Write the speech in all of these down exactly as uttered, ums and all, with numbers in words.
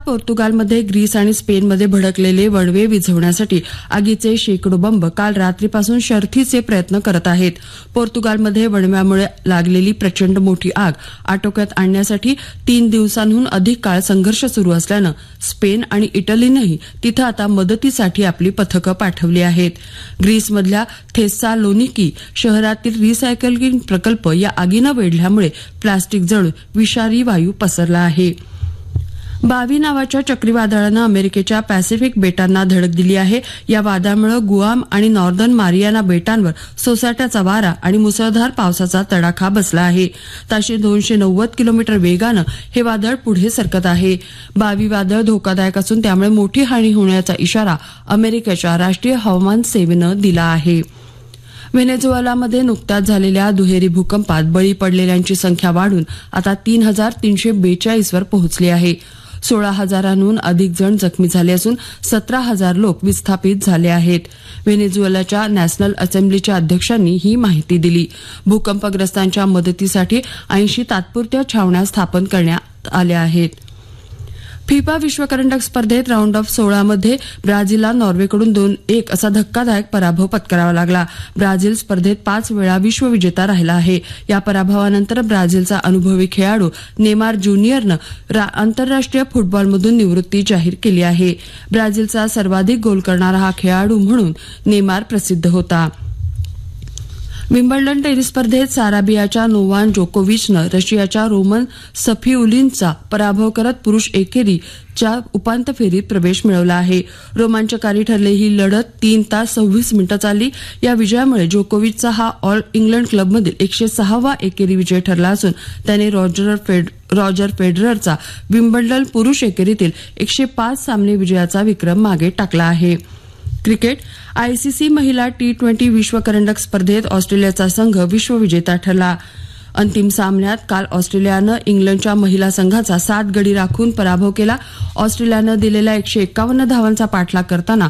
पोर्तुगालमध्ये Greece आणि स्पेनमध्ये भडकलेले वणवे विझवण्यासाठी आगीचे शेकडो बंब काल रात्रीपासून शर्थीचे प्रयत्न करत आहेत. पोर्तुगालमध्ये वणव्यामुळे लागलेली प्रचंड मोठी आग आटोक्यात आणण्यासाठी तीन दिवसांहून अधिक काळ संघर्ष सुरू असल्यानं स्पेन आणि इटलीनंही तिथं आता मदतीसाठी आपली पथकं पाठवली आहेत. ग्रीसमधल्या थेस्सालोनिकी शहरातील रिसायकलिंग प्रकल्प या आगीनं वेढल्यामुळे प्लास्टिक जळून विषारी वायू पसरला आहे. बावी नावाच्या चक्रीवादळानं अमेरिकेच्या पॅसिफिक बेटांना धडक दिली आहे. या वादळामुळे गुआम आणि नॉर्दर्न मारियाना बेटांवर सोसाट्याचा वारा आणि मुसळधार पावसाचा तडाखा बसला आहे. ताशी दोनशे नव्वद किलोमीटर वेगानं हे वादळ पुढे सरकत आहे. बावी वादळ धोकादायक असून त्यामुळे मोठी हानी होण्याचा इशारा अमेरिकेच्या राष्ट्रीय हवामान सेवेनं दिला आहे. व्हेनेझुएलामध्ये नुकत्याच झालेल्या दुहेरी भूकंपात बळी पडलेल्यांची संख्या वाढून आता तीन हजार तीनशे बेचाळीस वर पोहोचली आहे. सोळा हजारांहून अधिक जण जखमी झाले असून सतरा हजार लोक विस्थापित झाले आहेत. व्हेनेझुएलाच्या नॅशनल असेंब्लीच्या अध्यक्षांनी ही माहिती दिली. भूकंपग्रस्तांच्या मदतीसाठी ऐंशी तात्पुरत्या छावण्या स्थापन करण्यात आल्या आहेत. फिफा विश्वकरंडक स्पर्धेत राऊंड ऑफ सोळामध्ये ब्राझीलला नॉर्वेकडून दोन एक असा धक्कादायक पराभव पत्करावा लागला. ब्राझील स्पर्धेत पाच वेळा विश्वविजेता राहिला आहे. या पराभवानंतर ब्राझीलचा अनुभवी खेळाडू नेमार ज्युनियरनं आंतरराष्ट्रीय फुटबॉलमधून निवृत्ती जाहीर केली आहे. ब्राझीलचा सर्वाधिक गोल करणारा हा खेळाडू म्हणून नेमार प्रसिद्ध होता. विम्बल्डन टेनिस स्पर्धेत साराबियाच्या नोवाक जोकोविचनं रशियाच्या रोमन सफिउलिनचा पराभव करत पुरुष एकेरीच्या उपांत्य फेरीत प्रवेश मिळवला आहे. रोमांचकारी ठरलेली ही लढत तीन तास सव्वीस मिनिटं चालली. या विजयामुळे जोकोविचचा हा ऑल इंग्लंड क्लबमधील एकशे सहावा एकेरी विजय ठरला असून त्याने रॉजर फेड रॉजर फेडररचा विम्बल्डन पुरुष एकेरीतील एकशे पाच सामने विजयाचा विक्रम मागे टाकला आहे. क्रिकेट आयसीसी महिला टी ट्वेंटी विश्वकरंडक स्पर्धेत ऑस्ट्रेलियाचा संघ विश्वविजेता ठरला. अंतिम सामन्यात काल ऑस्ट्रेलियानं इंग्लंडच्या महिला संघाचा सात गडी राखून पराभव केला. ऑस्ट्रेलियानं दिलेल्या एकशे एकावन्न धावांचा पाठलाग करताना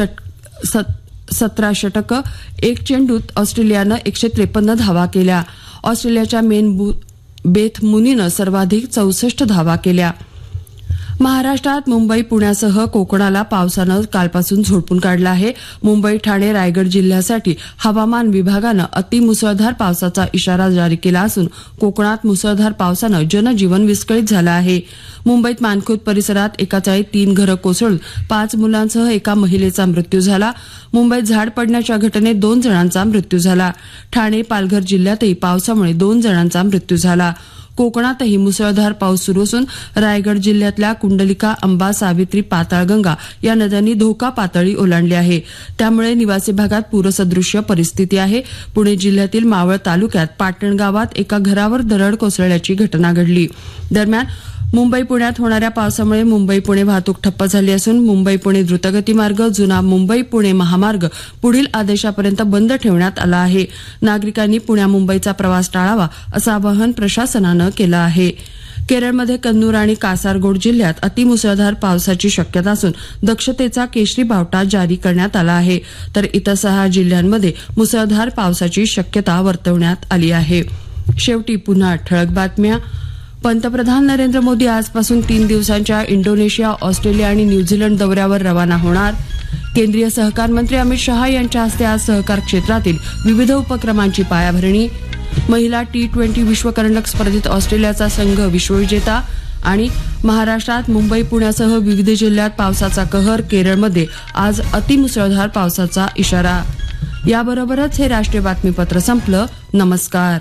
सतरा षटकं एक चेंडूत ऑस्ट्रेलियानं एकशे त्रेपन्न धावा केल्या. ऑस्ट्रेलियाच्या मेन बेथ मुनीनं सर्वाधिक चौसष्ट धावा केल्या. महाराष्ट्रात मुंबई पुण्यासह कोकणाला पावसानं कालपासून झोडपून काढलं आहे. मुंबई ठाणे रायगड जिल्ह्यासाठी हवामान विभागानं अतिमुसळधार पावसाचा इशारा जारी केला असून कोकणात मुसळधार पावसानं जनजीवन विस्कळीत झालं आहे. मुंबईत मानखुर्द परिसरात एका चाळीत तीन घरं कोसळून पाच मुलांसह एका महिलेचा मृत्यू झाला. मुंबईत झाड पडण्याच्या घटनेत दोन जणांचा मृत्यू झाला. ठाणे पालघर जिल्ह्यातही पावसामुळे दोन जणांचा मृत्यू झाला. कोकणातही मुसळधार पाऊस सुरू असून रायगड जिल्ह्यातल्या कुंडलिका अंबा सावित्री पाताळगंगा या नद्यांनी धोका पातळी ओलांडली आहे. त्यामुळे निवासी भागात पूरसदृश्य परिस्थिती आहे. पुणे जिल्ह्यातील मावळ तालुक्यात पाटण गावात एका घरावर दरड कोसळल्याची घटना घडली. दरम्यान मुंबई पुण्यात होणाऱ्या पावसामुळे मुंबई पुणे वाहतूक ठप्प झाली असून मुंबई पुणे द्रुतगती मार्ग जुना मुंबई पुणे महामार्ग पुढील आदेशापर्यंत बंद ठेवण्यात आला आहे. नागरिकांनी पुण्या मुंबईचा प्रवास टाळावा असं आवाहन प्रशासनानं केलं आहे. केरळमध्ये कन्नूर आणि कासारगोड जिल्ह्यात अतिमुसळधार पावसाची शक्यता असून दक्षतेचा केशरी बावटा जारी करण्यात आला आहे. तर इतर सहा जिल्ह्यांमध्ये मुसळधार पावसाची शक्यता वर्तवण्यात आली आहे. शेवटी पुन्हा ठळक बातम्या. पंतप्रधान नरेंद्र मोदी आजपासून तीन दिवसांच्या इंडोनेशिया, ऑस्ट्रेलिया आणि न्यूझीलंड दौऱ्यावर रवाना होणार. केंद्रीय सहकार मंत्री अमित शहा यांच्या हस्ते आज सहकार क्षेत्रातील विविध उपक्रमांची पायाभरणी. महिला टी ट्वेंटी विश्वकरंडक स्पर्धेत ऑस्ट्रेलियाचा संघ विश्वविजेता. आणि महाराष्ट्रात मुंबई पुण्यासह विविध जिल्ह्यात पावसाचा कहर. केरळमध्ये आज अतिमुसळधार पावसाचा इशारा. याबरोबरच हे राष्ट्रीय बातमीपत्र संपलं. नमस्कार.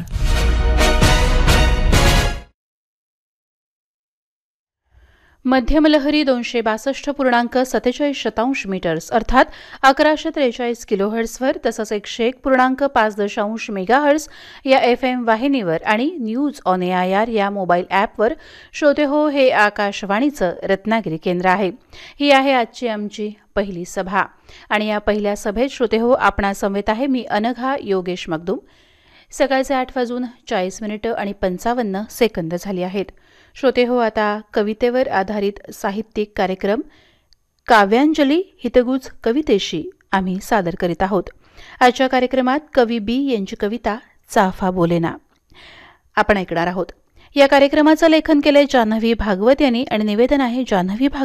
मध्यम लहरी दोनशे बासष्ट पूर्णांक सत्तेचाळीस शतांश मीटर्स अर्थात अकराशे त्रेचाळीस किलोहर्ट्झवर तसंच एकशे एक पूर्णांक पाच दशांश मेगाहर्ट्झ या एफ एम वाहिनीवर आणि news on A I R या मोबाईल ॲपवर श्रोते हो. हे आकाशवाणीचं रत्नागिरी केंद्र आहे. ही आहे आजची आमची पहिली सभा आणि या पहिल्या सभेत श्रोते हो आपणा समवेत आहे मी अनघा योगेश मगदूम. सकाळचे आठ वाजून चाळीस मिनिटं आणि पंचावन्न सेकंद झाली आहेत. श्रोते हो आता कवितेवर आधारित साहित्यिक कार्यक्रम काव्यांजली हितगुज कवितेशी आम्ही सादर करीत आहोत. आजच्या कार्यक्रमात कवी बी यांची कविता चाफा बोलेना आपण ऐकणार आहोत. या कार्यक्रमाचं लेखन केले जान्हवी भागवत यांनी आणि निवेदन आहे जान्हवी भागवत